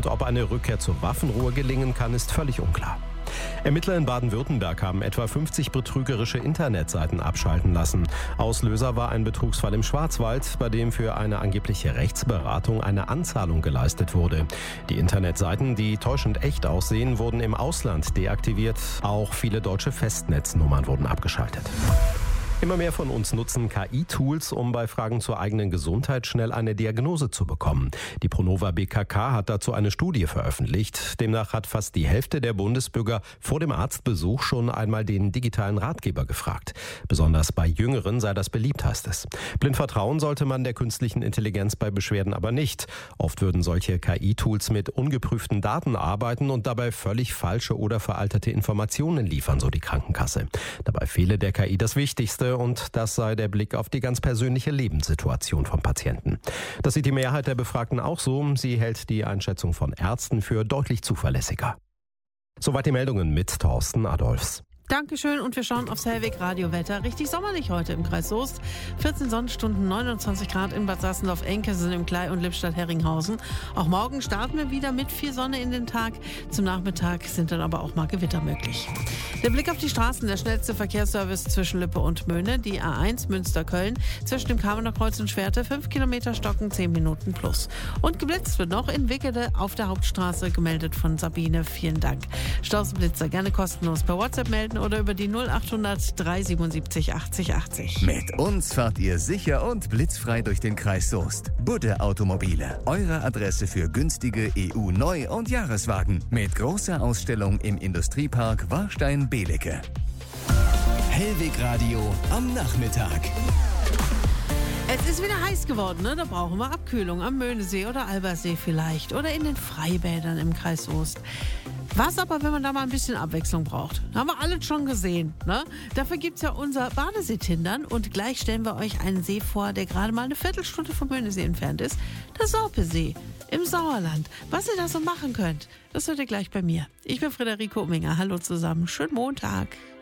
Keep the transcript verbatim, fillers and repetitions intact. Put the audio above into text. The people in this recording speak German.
Und ob eine Rückkehr zur Waffenruhe gelingen kann, ist völlig unklar. Ermittler in Baden-Württemberg haben etwa fünfzig betrügerische Internetseiten abschalten lassen. Auslöser war ein Betrugsfall im Schwarzwald, bei dem für eine angebliche Rechtsberatung eine Anzahlung geleistet wurde. Die Internetseiten, die täuschend echt aussehen, wurden im Ausland deaktiviert. Auch viele deutsche Festnetznummern wurden abgeschaltet. Immer mehr von uns nutzen K I-Tools, um bei Fragen zur eigenen Gesundheit schnell eine Diagnose zu bekommen. Die Pronova B K K hat dazu eine Studie veröffentlicht. Demnach hat fast die Hälfte der Bundesbürger vor dem Arztbesuch schon einmal den digitalen Ratgeber gefragt. Besonders bei Jüngeren sei das beliebt, heißt es. Blind vertrauen sollte man der künstlichen Intelligenz bei Beschwerden aber nicht. Oft würden solche K I-Tools mit ungeprüften Daten arbeiten und dabei völlig falsche oder veraltete Informationen liefern, so die Krankenkasse. Dabei fehle der K I das Wichtigste, und das sei der Blick auf die ganz persönliche Lebenssituation vom Patienten. Das sieht die Mehrheit der Befragten auch so. Sie hält die Einschätzung von Ärzten für deutlich zuverlässiger. Soweit die Meldungen mit Thorsten Adolfs. Dankeschön und wir schauen aufs Hellweg-Radio-Wetter. Richtig sommerlich heute im Kreis Soest. vierzehn Sonnenstunden, neunundzwanzig Grad in Bad Sassendorf-Enkesen im Klei und Lippstadt-Herringhausen. Auch morgen starten wir wieder mit viel Sonne in den Tag. Zum Nachmittag sind dann aber auch mal Gewitter möglich. Der Blick auf die Straßen, der schnellste Verkehrsservice zwischen Lippe und Möhne, die A eins Münster-Köln, zwischen dem Kamener Kreuz und Schwerte, fünf Kilometer Stocken, zehn Minuten plus. Und geblitzt wird noch in Wickede auf der Hauptstraße, gemeldet von Sabine. Vielen Dank. Stausblitzer gerne kostenlos per WhatsApp melden oder über die null achthundert drei siebenundsiebzig achtzig achtzig. Mit uns fahrt ihr sicher und blitzfrei durch den Kreis Soest. Budde Automobile, eure Adresse für günstige E U-Neu- und Jahreswagen. Mit großer Ausstellung im Industriepark Warstein-Belecke. Hellweg Radio am Nachmittag. Es ist wieder heiß geworden, ne? Da brauchen wir Abkühlung am Möhnesee oder Albersee vielleicht oder in den Freibädern im Kreis Soest. Was aber, wenn man da mal ein bisschen Abwechslung braucht? Haben wir alles schon gesehen, ne? Dafür gibt's ja unser Badeseetindern und gleich stellen wir euch einen See vor, der gerade mal eine Viertelstunde vom Möhnesee entfernt ist. Der Sorpesee im Sauerland. Was ihr da so machen könnt, das hört ihr gleich bei mir. Ich bin Friederike Umminger. Hallo zusammen. Schönen Montag.